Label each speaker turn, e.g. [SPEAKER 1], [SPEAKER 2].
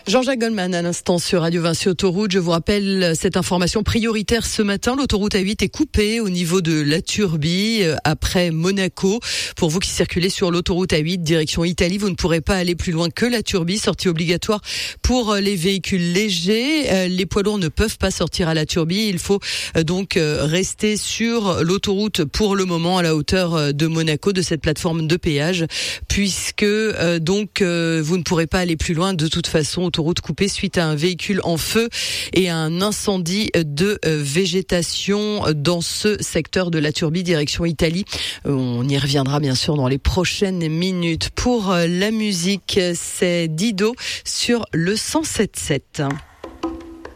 [SPEAKER 1] Jean-Jacques Goldman à l'instant sur Radio Vinci Autoroute. Je vous rappelle cette information prioritaire ce matin. L'autoroute A8 est coupée au niveau de la Turbie après Monaco. Pour vous qui circulez sur l'autoroute A8 direction Italie, vous ne pourrez pas aller plus loin que la Turbie. Sortie obligatoire pour les véhicules légers. Les poids lourds ne peuvent pas sortir à la Turbie. Il faut donc rester sur l'autoroute pour le moment à la hauteur de Monaco, de cette plateforme de péage, puisque vous ne pourrez pas aller plus loin de toute façon. Autoroute coupée suite à un véhicule en feu et à un incendie de végétation dans ce secteur de la Turbie direction Italie. On y reviendra bien sûr dans les prochaines minutes. Pour la musique, c'est Dido sur le 107.7.